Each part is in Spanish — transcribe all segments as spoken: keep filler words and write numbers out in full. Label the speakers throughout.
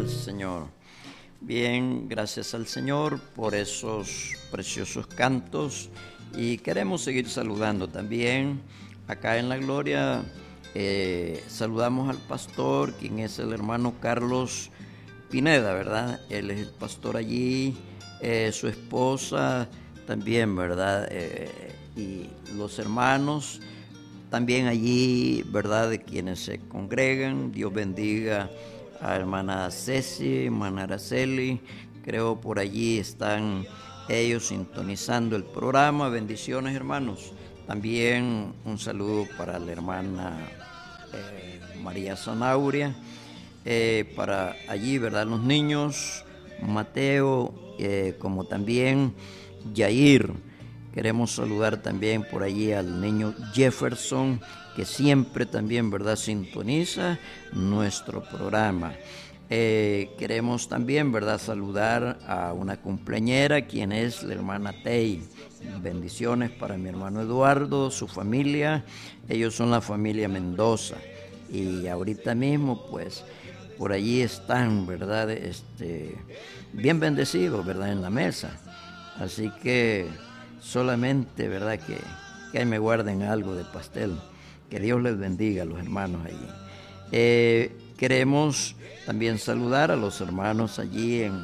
Speaker 1: al Señor. Bien, gracias al Señor por esos preciosos cantos y queremos seguir saludando también acá en la Gloria. Eh, saludamos al pastor, quien es el hermano Carlos Pineda, ¿verdad? Él es el pastor allí, eh, su esposa también, ¿verdad? Eh, y los hermanos también allí, ¿verdad? De quienes se congregan. Dios bendiga a hermana Ceci, hermana Araceli. Creo por allí están ellos sintonizando el programa. Bendiciones, hermanos. También un saludo para la hermana eh, María Zanauria. Eh, para allí, ¿verdad? Los niños, Mateo, eh, como también Yair. Queremos saludar también por allí al niño Jefferson, que siempre también, ¿verdad?, sintoniza nuestro programa. Eh, queremos también, ¿verdad?, saludar a una cumpleañera, quien es la hermana Tei. Bendiciones para mi hermano Eduardo, su familia. Ellos son la familia Mendoza. Y ahorita mismo, pues, por allí están, ¿verdad?, este, bien bendecidos, ¿verdad?, en la mesa. Así que solamente, ¿verdad?, que, que ahí me guarden algo de pastel. Que Dios les bendiga a los hermanos allí. Eh, queremos también saludar a los hermanos allí en,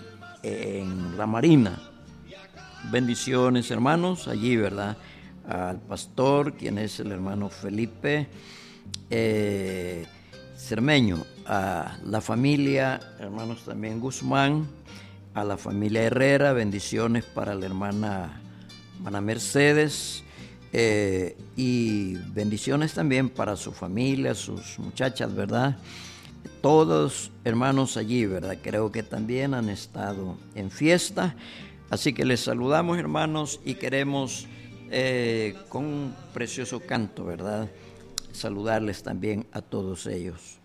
Speaker 1: en La Marina. Bendiciones, hermanos, allí, ¿verdad? Al pastor, quien es el hermano Felipe eh, Cermeño, a la familia, hermanos también Guzmán, a la familia Herrera, bendiciones para la hermana, hermana Mercedes, eh, y bendiciones también para su familia, sus muchachas, ¿verdad? Todos hermanos allí, ¿verdad? Creo que también han estado en fiesta, así que les saludamos, hermanos, y queremos eh, con un precioso canto, ¿verdad?, saludarles también a todos ellos.